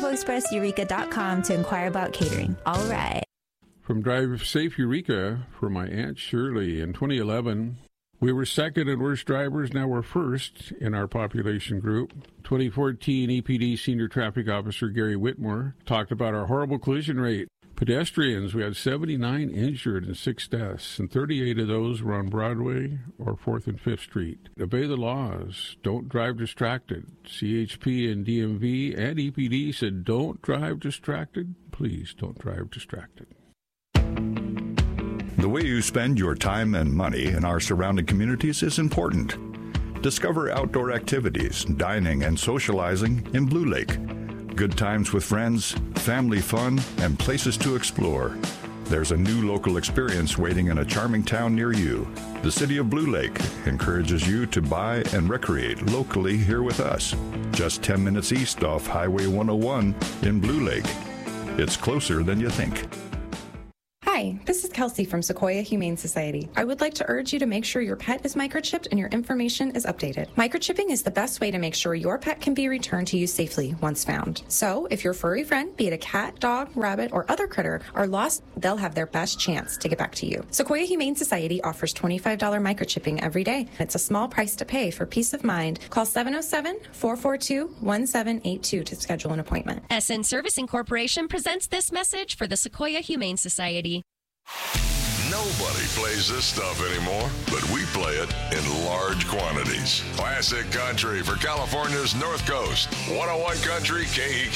TravelExpressEureka.com to inquire about catering. All right. From Drive Safe Eureka for my Aunt Shirley. In 2011, we were second in worst drivers. Now we're first in our population group. 2014 EPD Senior Traffic Officer Gary Whitmore talked about our horrible collision rate. Pedestrians, we had 79 injured and 6 deaths, and 38 of those were on Broadway or 4th and 5th Street. Obey the laws. Don't drive distracted. CHP and DMV and EPD said don't drive distracted. Please don't drive distracted. The way you spend your time and money in our surrounding communities is important. Discover outdoor activities, dining, and socializing in Blue Lake. Good times with friends, family fun, and places to explore. There's a new local experience waiting in a charming town near you. The City of Blue Lake encourages you to buy and recreate locally here with us. Just 10 minutes east off Highway 101 in Blue Lake. It's closer than you think. Hi, this is Kelsey from Sequoia Humane Society. I would like to urge you to make sure your pet is microchipped and your information is updated. Microchipping is the best way to make sure your pet can be returned to you safely once found. So, if your furry friend, be it a cat, dog, rabbit, or other critter, are lost, they'll have their best chance to get back to you. Sequoia Humane Society offers $25 microchipping every day. It's a small price to pay for peace of mind. Call 707-442-1782 to schedule an appointment. SN Servicing Corporation presents this message for the Sequoia Humane Society. Nobody plays this stuff anymore, but we play it in large quantities. Classic country for California's North Coast. 101 Country KEK.